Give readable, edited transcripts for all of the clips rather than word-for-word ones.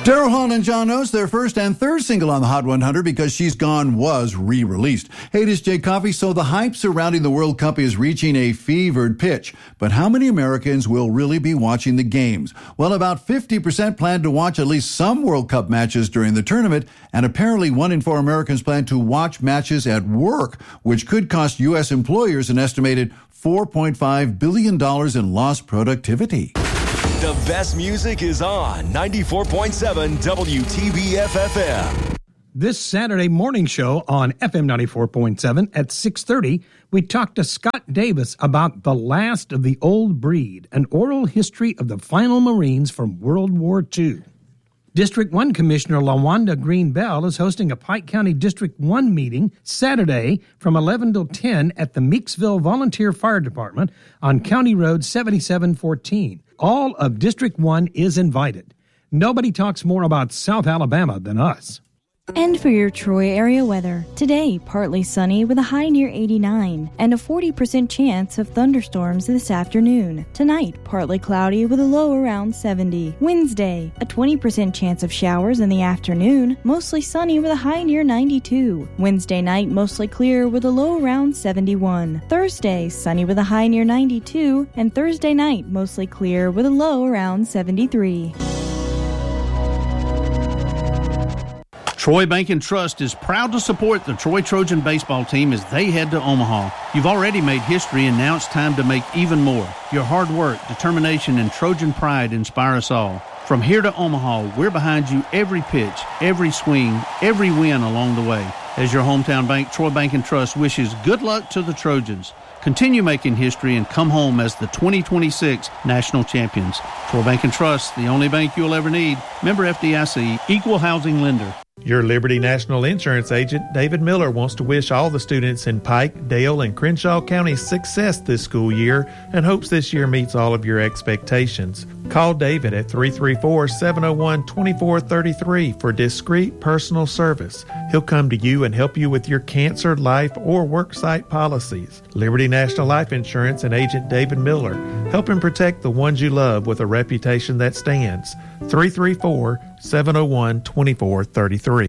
Daryl Hall and John Oates, their first and third single on the Hot 100, Because She's Gone, was re-released. Hey, this is Jay Coffey. So the hype surrounding the World Cup is reaching a fevered pitch. But how many Americans will really be watching the games? Well, about 50% plan to watch at least some World Cup matches during the tournament, and apparently 1 in 4 Americans plan to watch matches at work, which could cost U.S. employers an estimated $4.5 billion in lost productivity. The best music is on 94.7 WTBF-FM. This Saturday morning show on FM 94.7 at 6:30, we talked to Scott Davis about The Last of the Old Breed, an oral history of the final Marines from World War II. District 1 Commissioner LaWanda Green Bell is hosting a Pike County District 1 meeting Saturday from 11 till 10 at the Meeksville Volunteer Fire Department on County Road 7714. All of District 1 is invited. Nobody talks more about South Alabama than us. And for your Troy area weather, today partly sunny with a high near 89 and a 40% chance of thunderstorms this afternoon. Tonight, partly cloudy with a low around 70. Wednesday, a 20% chance of showers in the afternoon, mostly sunny with a high near 92. Wednesday night, mostly clear with a low around 71. Thursday, sunny with a high near 92, and Thursday night, mostly clear with a low around 73. Troy Bank and Trust is proud to support the Troy Trojan baseball team as they head to Omaha. You've already made history, and now it's time to make even more. Your hard work, determination, and Trojan pride inspire us all. From here to Omaha, we're behind you every pitch, every swing, every win along the way. As your hometown bank, Troy Bank and Trust wishes good luck to the Trojans. Continue making history and come home as the 2026 national champions. Troy Bank and Trust, the only bank you'll ever need. Member FDIC, equal housing lender. Your Liberty National Insurance agent, David Miller, wants to wish all the students in Pike, Dale, and Crenshaw counties success this school year and hopes this year meets all of your expectations. Call David at 334-701-2433 for discreet personal service. He'll come to you and help you with your cancer, life, or worksite policies. Liberty National Life Insurance and agent David Miller, helping protect the ones you love with a reputation that stands. 334-701-2433.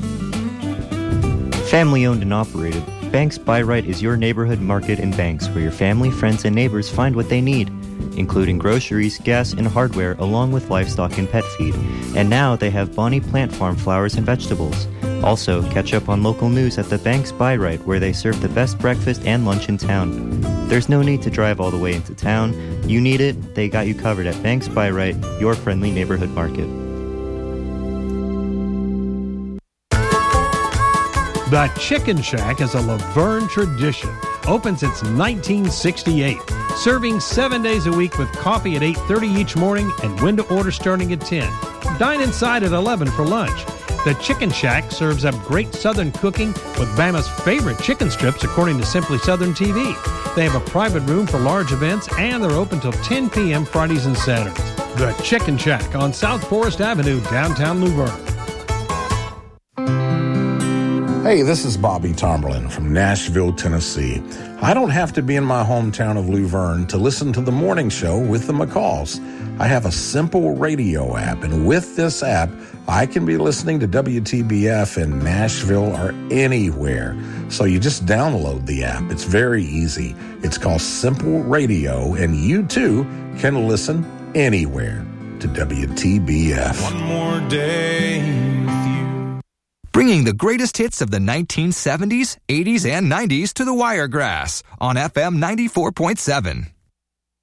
Family owned and operated, Banks by Right is your neighborhood market and banks where your family, friends, and neighbors find what they need, including groceries, gas, and hardware, along with livestock and pet feed. And now they have Bonnie Plant Farm flowers and vegetables. Also, catch up on local news at the Banks by Right, where they serve the best breakfast and lunch in town. There's no need to drive all the way into town. You need it, they got you covered at Banks by Right, your friendly neighborhood market. The Chicken Shack is a Laverne tradition. Opens since 1968. Serving 7 days a week with coffee at 8:30 each morning and window order starting at 10. Dine inside at 11 for lunch. The Chicken Shack serves up great Southern cooking with Bama's favorite chicken strips, according to Simply Southern TV. They have a private room for large events, and they're open till 10 p.m. Fridays and Saturdays. The Chicken Shack on South Forest Avenue, downtown Luverne. Hey, this is Bobby Tomberlin from Nashville, Tennessee. I don't have to be in my hometown of Luverne to listen to the morning show with the McCalls. I have a simple radio app, and with this app, I can be listening to WTBF in Nashville or anywhere. So you just download the app. It's very easy. It's called Simple Radio, and you too can listen anywhere to WTBF. One more day with you. Bringing the greatest hits of the 1970s, 80s, and 90s to the Wiregrass on FM 94.7.